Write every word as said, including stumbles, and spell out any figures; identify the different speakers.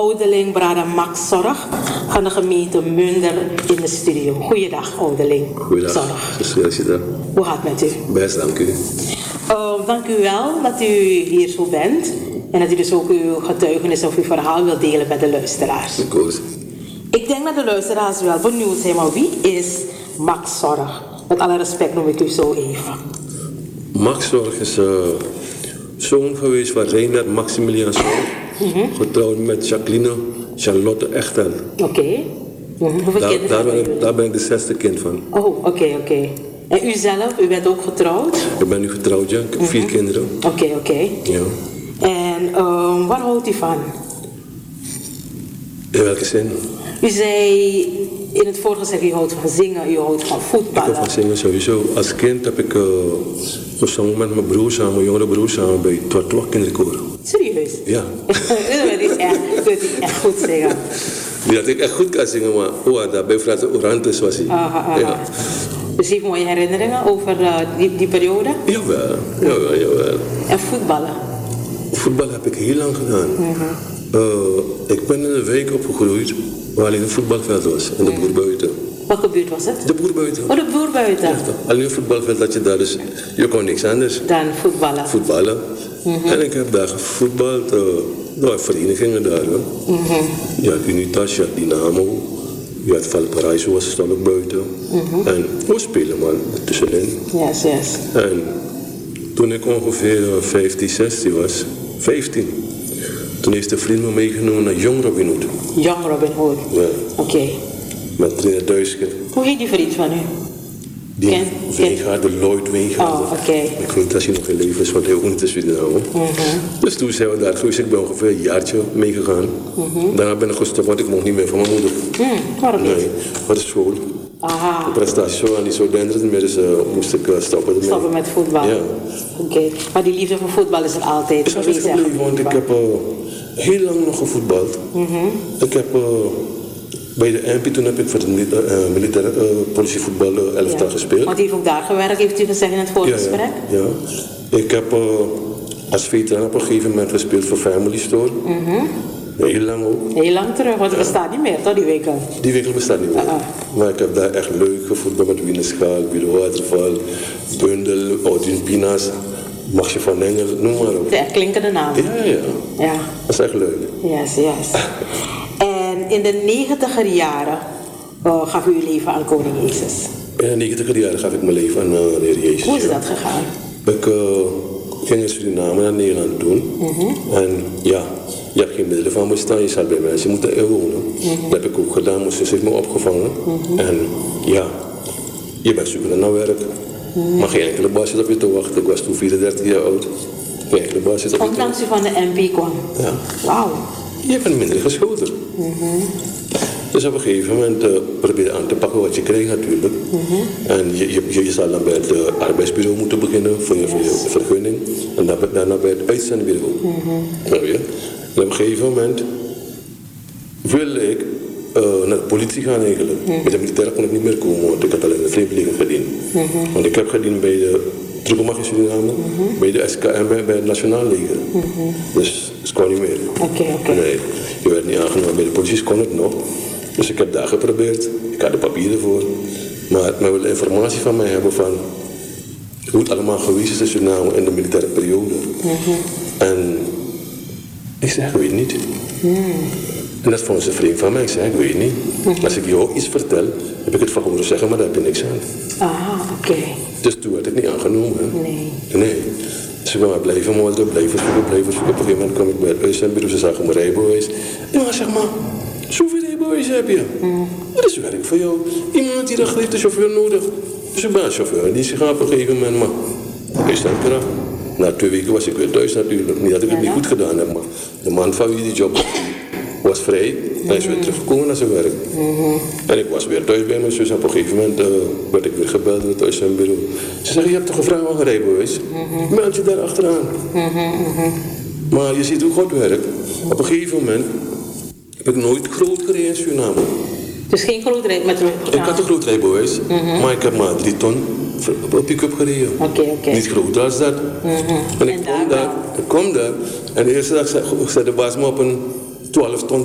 Speaker 1: ouderling Brada Max Zorg van de gemeente Munder in de studio. Goeiedag, ouderling.
Speaker 2: Goeiedag.
Speaker 1: Zorg. Hoe gaat het met u?
Speaker 2: Best, dank u.
Speaker 1: Uh, dank u wel dat u hier zo bent en dat u dus ook uw getuigenis of uw verhaal wilt delen met de luisteraars.
Speaker 2: Ik koos.
Speaker 1: Ik denk dat de luisteraars wel benieuwd zijn, maar wie is Max Zorg? Met alle respect noem ik u zo even.
Speaker 2: Max Zorg is uh, zoon geweest van Reinhard Maximilian Zorg. Mm-hmm. Getrouwd met Jacqueline Charlotte Echtel.
Speaker 1: Oké. Okay. Mm-hmm. Hoeveel
Speaker 2: daar,
Speaker 1: kinderen
Speaker 2: daar, ben
Speaker 1: hebben
Speaker 2: ik, daar ben ik de zesde kind van.
Speaker 1: Oh, oké, okay, oké. Okay. En u zelf, u bent ook getrouwd?
Speaker 2: Ik ben nu getrouwd, ja. Ik heb mm-hmm. vier kinderen.
Speaker 1: Oké, okay, oké. Okay.
Speaker 2: Ja.
Speaker 1: En um, waar houdt u van?
Speaker 2: In welke zin?
Speaker 1: U zei in het vorige gezegd, u houdt van zingen, u houdt van voetballen.
Speaker 2: Ik hou van zingen sowieso. Als kind heb ik uh, gezongen met mijn broer samen, mijn jongere broer samen bij Twatwa kinderkoor.
Speaker 1: Serieus?
Speaker 2: Ja.
Speaker 1: Dat weet ik echt, dat weet ik echt goed zingen.
Speaker 2: Niet dat ik echt goed kan zingen, maar oh, daar bij Frans Orantes was hij.
Speaker 1: Aha, aha. Ja. Dus heeft mooie herinneringen over uh, die, die periode?
Speaker 2: Jawel, jawel, jawel.
Speaker 1: En voetballen?
Speaker 2: Voetbal heb ik heel lang gedaan. Mm-hmm. uh, ik ben in een wijk opgegroeid waar alleen een voetbalveld was, in de mm. Boerbuiten.
Speaker 1: Welke buurt was het?
Speaker 2: De Boerbuiten.
Speaker 1: Oh, de Boerbuiten.
Speaker 2: Ja, alleen een voetbalveld dat je daar, dus je kon niks anders.
Speaker 1: Dan voetballen.
Speaker 2: Voetballen. Mm-hmm. En ik heb daar gevoetbald, uh, door verenigingen daar. Mm-hmm. Je had Unitas, je had Dynamo, je had Valparaiso, was stond ook buiten. Mm-hmm. En we spelen man, tussenin.
Speaker 1: Yes, yes.
Speaker 2: En toen ik ongeveer vijftien, zestien was, vijftien, toen heeft een vriend me meegenomen naar Jong Robin Hood.
Speaker 1: Jong Robin Hood?
Speaker 2: Ja.
Speaker 1: Oké. Okay.
Speaker 2: Met Trina Duisker.
Speaker 1: Hoe heet die vriend van u?
Speaker 2: Die Ken, Wijngaarden, Lloyd Wijngaarden.
Speaker 1: Oh, oké. Okay.
Speaker 2: Ik weet niet als hij nog in leven is, want hij ook niet in Suriname. Mm-hmm. Dus toen zijn we daar geweest. Ik ben ongeveer een jaartje meegegaan. Mm-hmm. Daarna ben ik gestopt, want ik mocht niet meer van mijn moeder.
Speaker 1: Mm, waarom niet?
Speaker 2: Nee, voor de school.
Speaker 1: Aha.
Speaker 2: De prestatie zo aan die zo denderend, maar dus uh, moest ik uh, stoppen ermee.
Speaker 1: Stoppen met voetbal?
Speaker 2: Ja.
Speaker 1: Oké. Okay. Maar die liefde voor voetbal is er altijd?
Speaker 2: Is altijd gebleven, want ik heb uh, heel lang nog gevoetbald. Mm-hmm. Ik heb... Uh, Bij de M P toen heb ik voor het milita- uh, militaire uh, politievoetbal uh, elftal ja. gespeeld.
Speaker 1: Want u heeft ook daar gewerkt, heeft u gezegd in het voorgesprek?
Speaker 2: Ja, ja, ja. Ik heb uh, als veteraan op een gegeven moment gespeeld voor Family Store. Mm-hmm. Heel lang ook.
Speaker 1: Heel lang terug, want het ja. bestaat niet meer, toch, die winkel?
Speaker 2: Die winkel bestaat niet meer. Uh-uh. Maar ik heb daar echt leuk gevoetbald met Wienerschaal, Bureau Waterval, Bundel, Oudin Pinas, Maxje van Engel, noem maar op.
Speaker 1: De echt klinkende naam.
Speaker 2: Ja, ja.
Speaker 1: ja.
Speaker 2: Dat is echt leuk.
Speaker 1: Yes, yes. En in de negentiger jaren uh, gaf u uw leven aan Koning Jezus.
Speaker 2: In de negentiger jaren gaf ik mijn leven aan uh, de Heer Jezus.
Speaker 1: Hoe is dat gegaan?
Speaker 2: Ik uh, ging in Suriname naar Nederland toen. Mm-hmm. En ja, je hebt geen middelen van bestaan. Je zal bij mensen moeten wonen. Mm-hmm. Dat heb ik ook gedaan. Mijn zus heeft me opgevangen. Mm-hmm. En ja, je bent zoekende naar werk. Mm-hmm. Maar geen enkele baas zit op je te wachten. Ik was toen vierendertig jaar oud. Geen enkele baas zit op je te wachten.
Speaker 1: Ondanks u van de M P kwam?
Speaker 2: Ja.
Speaker 1: Wauw.
Speaker 2: Je bent minder geschoten. Mm-hmm. Dus op een gegeven moment uh, probeer je aan te pakken wat je krijgt natuurlijk. Mm-hmm. En je, je, je zal dan bij het uh, arbeidsbureau moeten beginnen voor je, yes. voor je vergunning. En dan, daarna bij het uitzendbureau. Mm-hmm. Nou, ja. En op een gegeven moment wilde ik uh, naar de politie gaan eigenlijk. Mm-hmm. Met de militair kon ik niet meer komen, want ik had alleen een vreemdeling gediend. Mm-hmm. Want ik heb gediend bij de troepenmacht in Suriname, mm-hmm. bij de S K M, bij, bij het Nationaal Leger. Mm-hmm. Dus dat kon niet meer.
Speaker 1: Oké, okay, oké. Okay.
Speaker 2: Nee, je werd niet aangenomen. Bij de politie kon het nog. Dus ik heb daar geprobeerd. Ik had de papieren voor. Maar men wilde informatie van mij hebben van hoe het allemaal geweest is in Suriname in de militaire periode. Mm-hmm. En ik zeg, ik weet niet. Mm. En dat vond ze een vriend van mij. Ik zei, ik weet niet. Mm-hmm. Als ik jou iets vertel, heb ik het van horen zeggen, maar daar heb je niks aan.
Speaker 1: Ah, oké. Okay.
Speaker 2: Dus toen werd ik niet aangenomen. Hè?
Speaker 1: Nee.
Speaker 2: Nee. Dus ik ben maar blijven modderen, blijven zoeken, blijven zoeken. Op een gegeven moment kwam ik bij het uitzendbureau, ze zagen mijn rijbewijs. Ja, maar zeg maar, zoveel rijbewijs heb je? Mm. Dat is werk voor jou. Iemand die dacht, heeft een chauffeur nodig. Dus ik ben een chauffeur en die is gegaan op een gegeven moment, maar is dat eraf. Na twee weken was ik weer thuis natuurlijk. Niet dat ik het ja, niet goed gedaan heb, maar de man van wie die job was vrij. Mm-hmm. Hij is weer teruggekomen naar zijn werk. Mm-hmm. En ik was weer thuis bij mijn zus. Op een gegeven moment uh, werd ik weer gebeld door het uitzendbureau. Ze zeggen, je hebt toch een vrouw aan rijbewijs? Mm-hmm. Meld je daar achteraan. Mm-hmm. Maar je ziet hoe God werkt. Op een gegeven moment heb ik nooit groot gereden in Suriname.
Speaker 1: Dus geen groot rijbewijs?
Speaker 2: Ik had een groot rijbewijs, mm-hmm. maar ik heb maar drie ton op pick-up gereden.
Speaker 1: Oké, okay, oké. Okay.
Speaker 2: Niet groter als dat. Mm-hmm. En ik en kom daar, ik kom daar en de eerste dag zei, zei de baas me op een twaalf ton